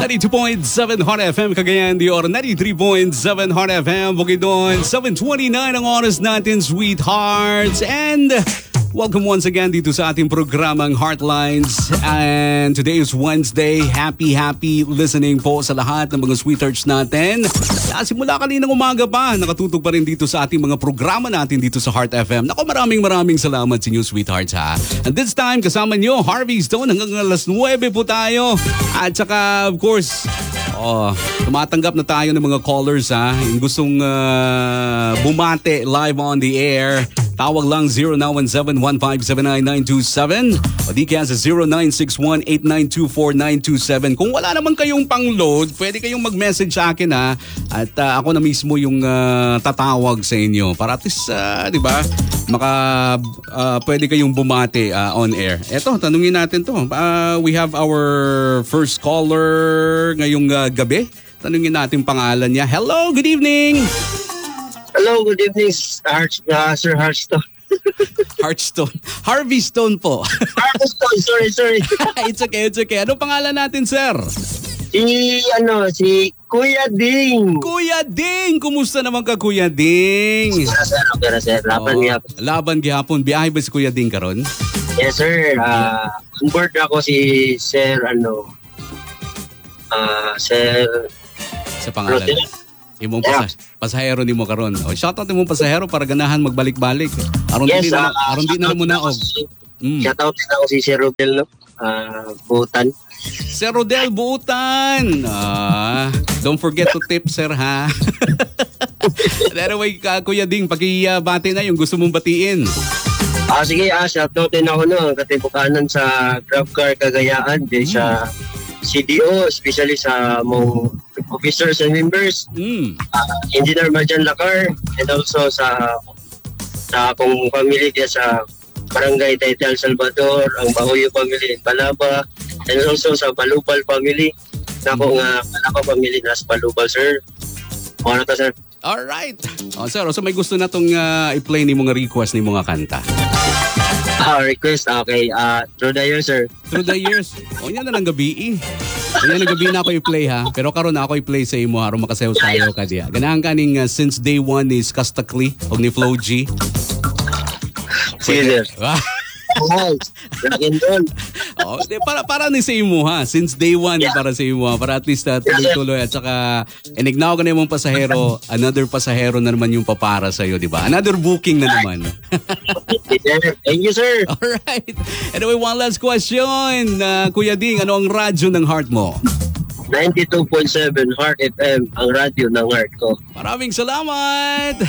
92.7 Hot FM Cagayan de Oro, 93.7 Hot FM Bukidnon, 7:29 ang oras natin, sweethearts. And welcome once again dito sa ating programang Heartlines. And today is Wednesday. Happy listening po sa lahat ng mga sweethearts natin. Simula kaninang umaga pa, nakatutok pa rin dito sa ating mga programa natin dito sa Heart FM. Naku, maraming salamat sa inyo, sweethearts, ha. And this time, kasama nyo, Harvey Stone, hanggang alas 9 po tayo. At saka, of course, tumatanggap na tayo ng mga callers, ha. Yung gustong bumate live on the air, tawag lang 0917-1579927 o di kaya sa 0961-8924927. Kung wala naman kayong pang-load, pwede kayong mag-message sa akin, ha. At ako na mismo yung tatawag sa inyo para at least, di ba, pwede kayong bumate on air. Eto, tanungin natin to. We have our first caller ngayong gabi. Tanungin natin pangalan niya. Hello, good evening! Hello, good evening, Sir Hearthstone. Hearthstone. Harvey Stone po. Hearthstone, sorry. It's okay. Ano pangalan natin, sir? Si Kuya Ding. Kuya Ding! Kumusta naman ka, Kuya Ding? Okay, sir. Laban gihapon. Biyahe ba si Kuya Ding karon? Yes, sir. On board ako si Sir, Sir... Sa pangalan. Imong pasahero ni mo karon. O shoutout imong pasahero para ganahan magbalik-balik. Aron di na mo naog. Shoutout din ako si Sir Rodel, Buutan. Sir Rodel Buutan. Don't forget to tip, sir, ha. Anyway, Kuya Ding, paki-bati na yung gusto mong batiin. Sige, shoutout din ako katibukanan sa GrabCar Cagayaan, sa CDO, especially sa mga officers and members, Engineer Marjan Lacar, and also sa akong family diya sa Barangay Taytay El Salvador, ang Bahoyo family in Palaba, and also sa Balubal family, na akong Palaba family na sa Balubal, sir. Ano to, sir? Alright. Sir, so may gusto na itong i-play ni mga request ni mga kanta. Request, okay. Through the years, sir. Through the years. Yan na lang gabi, Yan na gabi na ako i-play, ha. Pero karon na ako i-play sa imo, harong makasayaw-sayaw ka diya. Ganahan kaning Since Day One is Kastakli o ni Flo G. Sige, sir. Para ni sa imo, ha. Since Day One, para sa imo, para at least tuloy-tuloy. At saka, inignaw ka na yung pasahero, another pasahero na naman yung papara sa'yo, di ba? Another booking na naman. Thank you, sir. Alright. Anyway, one last question. Kuya Ding, ano ang radyo ng heart mo? 92.7 Heart FM, ang radyo ng heart ko. Maraming salamat!